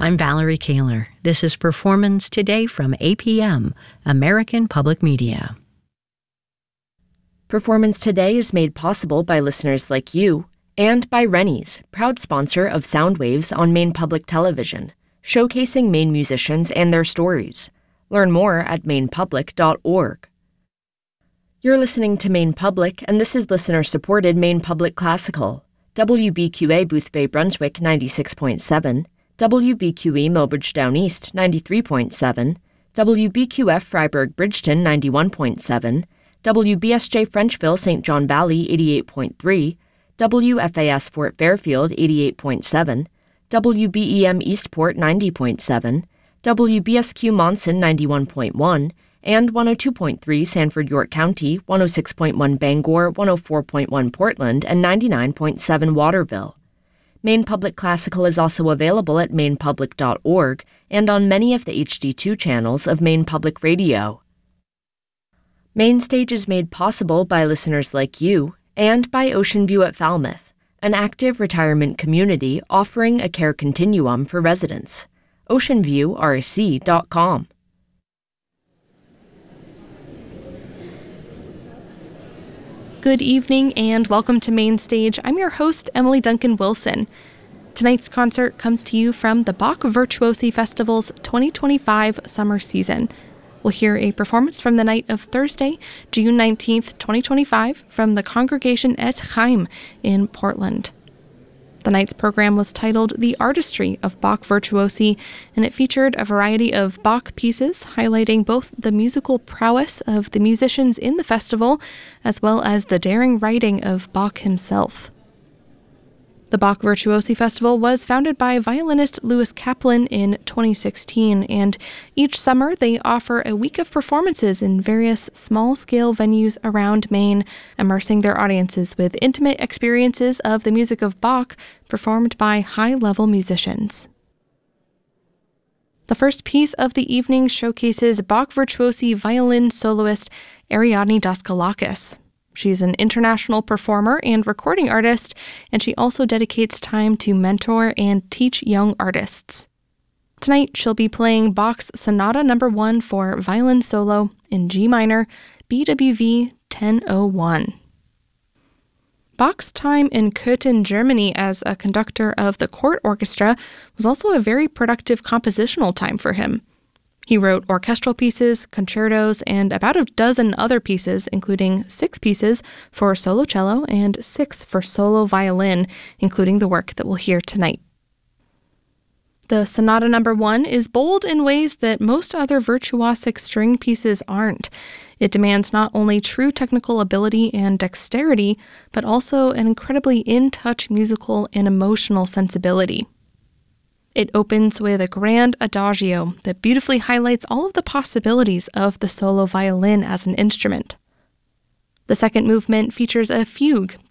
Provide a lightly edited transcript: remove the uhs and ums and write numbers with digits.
I'm Valerie Kaler. This is Performance Today from APM, American Public Media. Performance Today is made possible by listeners like you and by Rennie's, proud sponsor of Soundwaves on Maine Public Television, showcasing Maine musicians and their stories. Learn more at mainepublic.org. You're listening to Maine Public, and this is listener-supported Maine Public Classical. WBQA Boothbay Brunswick 96.7, WBQE Millbridge Down East 93.7, WBQF Freiburg Bridgeton 91.7, WBSJ Frenchville St. John Valley 88.3, WFAS Fort Fairfield 88.7, WBEM Eastport 90.7, WBSQ Monson 91.1, and 102.3 Sanford York County, 106.1 Bangor, 104.1 Portland, and 99.7 Waterville. Maine Public Classical is also available at mainepublic.org and on many of the HD2 channels of Maine Public Radio. Maine Stage is made possible by listeners like you and by Ocean View at Falmouth, an active retirement community offering a care continuum for residents. OceanViewRC.com. Good evening and welcome to Maine Stage. I'm your host, Emily Duncan Wilson. Tonight's concert comes to you from the Bach Virtuosi Festival's 2025 summer season. We'll hear a performance from the night of Thursday, June 19th, 2025, from the Congregation Et Chaim in Portland. The night's program was titled The Artistry of Bach Virtuosi, and it featured a variety of Bach pieces highlighting both the musical prowess of the musicians in the festival as well as the daring writing of Bach himself. The Bach Virtuosi Festival was founded by violinist Louis Kaplan in 2016, and each summer they offer a week of performances in various small-scale venues around Maine, immersing their audiences with intimate experiences of the music of Bach performed by high-level musicians. The first piece of the evening showcases Bach Virtuosi violin soloist Ariadne Daskalakis. She's an international performer and recording artist, and she also dedicates time to mentor and teach young artists. Tonight, she'll be playing Bach's Sonata No. 1 for violin solo in G minor, BWV 1001. Bach's time in Köthen, Germany as a conductor of the court orchestra was also a very productive compositional time for him. He wrote orchestral pieces, concertos, and about a dozen other pieces, including 6 pieces for solo cello and 6 for solo violin, including the work that we'll hear tonight. The Sonata No. 1 is bold in ways that most other virtuosic string pieces aren't. It demands not only true technical ability and dexterity, but also an incredibly in-touch musical and emotional sensibility. It opens with a grand adagio that beautifully highlights all of the possibilities of the solo violin as an instrument. The second movement features a fugue